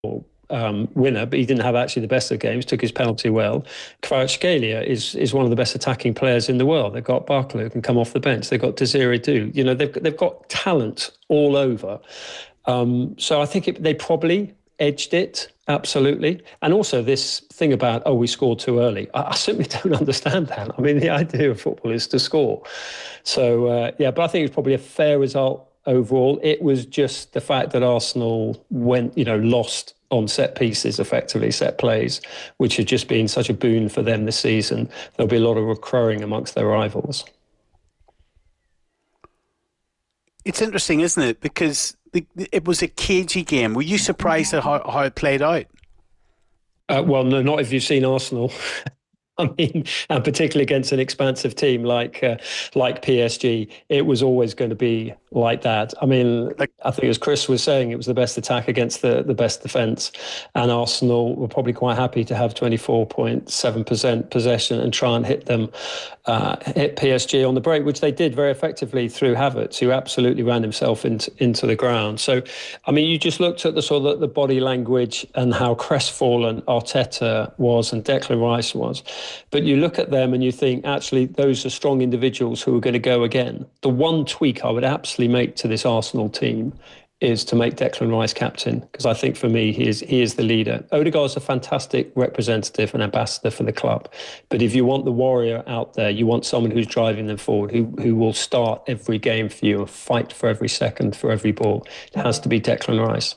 winner, but he didn't have actually the best of games, took his penalty well. Kvaratskhelia is one of the best attacking players in the world. They've got Barkley who can come off the bench. They've got Desiree Du. They've got talent all over. So I think they probably edged it, absolutely. And also this thing about, we scored too early. I simply don't understand that. I mean, the idea of football is to score. So, but I think it's probably a fair result overall. It was just the fact that Arsenal lost on set pieces, effectively set plays, which had just been such a boon for them this season. There'll be a lot of recurring amongst their rivals. It's interesting, isn't it? Because it was a cagey game. Were you surprised at how it played out? Well, no, not if you've seen Arsenal. I mean, and particularly against an expansive team like PSG, it was always going to be like that. I mean, I think as Chris was saying, it was the best attack against the best defence, and Arsenal were probably quite happy to have 24.7% possession and try and hit PSG on the break, which they did very effectively through Havertz, who absolutely ran himself into the ground. So, I mean, you just looked at the body language and how crestfallen Arteta was and Declan Rice was. But you look at them and you think, actually, those are strong individuals who are going to go again. The one tweak I would absolutely make to this Arsenal team is to make Declan Rice captain, because I think for me, he is the leader. Odegaard's a fantastic representative and ambassador for the club. But if you want the warrior out there, you want someone who's driving them forward, who will start every game for you and fight for every second, for every ball. It has to be Declan Rice.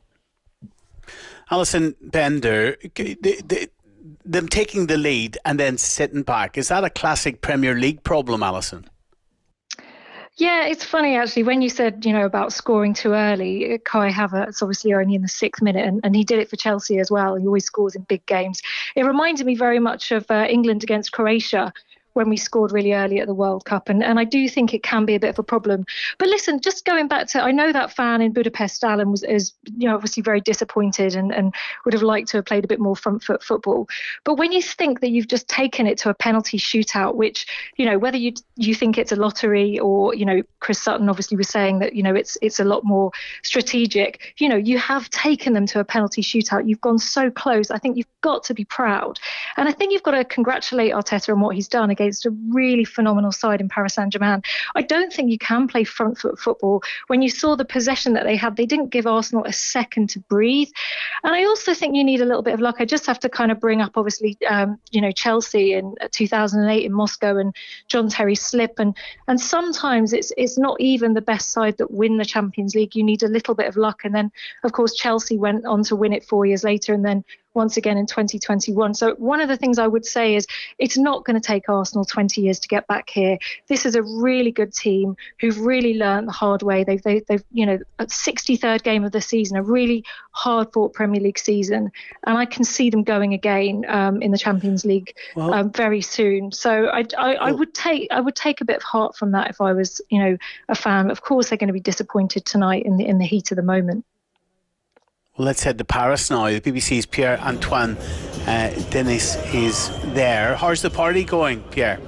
Alison Bender, them taking the lead and then sitting back, is that a classic Premier League problem, Alison? Yeah, it's funny actually when you said, about scoring too early. Kai Havertz obviously only in the 6th minute, and he did it for Chelsea as well. He always scores in big games. It reminded me very much of England against Croatia, when we scored really early at the World Cup. And I do think it can be a bit of a problem. But listen, just going back to, I know that fan in Budapest, Alan, is obviously very disappointed and would have liked to have played a bit more front foot football. But when you think that you've just taken it to a penalty shootout, which, whether you think it's a lottery or, Chris Sutton obviously was saying that, it's a lot more strategic, you have taken them to a penalty shootout. You've gone so close. I think you've got to be proud. And I think you've got to congratulate Arteta on what he's done against a really phenomenal side in Paris Saint-Germain. I don't think you can play front foot football. When you saw the possession that they had, they didn't give Arsenal a second to breathe. And I also think you need a little bit of luck. I just have to kind of bring up, obviously, Chelsea in 2008 in Moscow and John Terry's slip. And sometimes it's not even the best side that win the Champions League. You need a little bit of luck. And then, of course, Chelsea went on to win it 4 years later and then once again in 2021. So one of the things I would say is it's not going to take Arsenal 20 years to get back here. This is a really good team who've really learned the hard way. They've at 63rd game of the season, a really hard-fought Premier League season, and I can see them going again in the Champions League very soon. So I would take a bit of heart from that if I was a fan. Of course, they're going to be disappointed tonight in the heat of the moment. Well, let's head to Paris now. The BBC's Pierre-Antoine Denis is there. How's the party going, Pierre?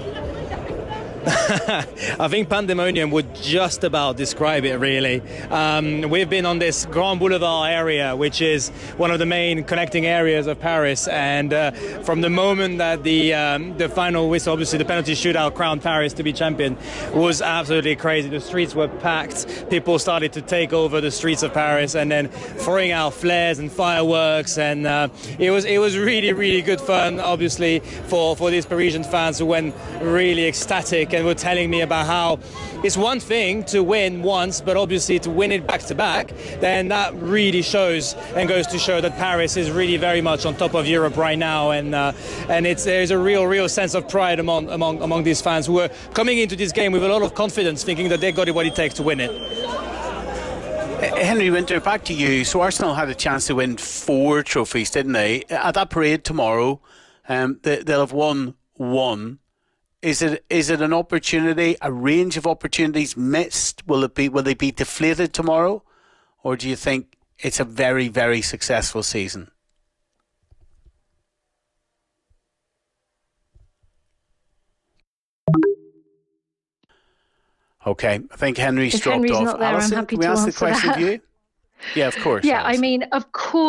I think pandemonium would just about describe it, really. We've been on this Grand Boulevard area, which is one of the main connecting areas of Paris, and from the moment that the final whistle, obviously the penalty shootout crowned Paris to be champion, was absolutely crazy. The streets were packed. People started to take over the streets of Paris and then throwing out flares and fireworks, and it was really, really good fun, obviously, for these Parisian fans who went really ecstatic and were telling me about how it's one thing to win once, but obviously to win it back to back, then that really shows and goes to show that Paris is really very much on top of Europe right now, and there's a real sense of pride among these fans who were coming into this game with a lot of confidence, thinking that they got what it takes to win it. Henry Winter, back to you. So Arsenal had a chance to win 4 trophies, didn't they? At that parade tomorrow, they'll have won 1. Is it an opportunity, a range of opportunities missed? Will they be deflated tomorrow? Or do you think it's a very, very successful season? Okay, I think Henry's dropped off. Not there, Alison, I'm happy can we to ask the answer question that. of you? Yeah, of course. Yeah, Alice. I mean, of course.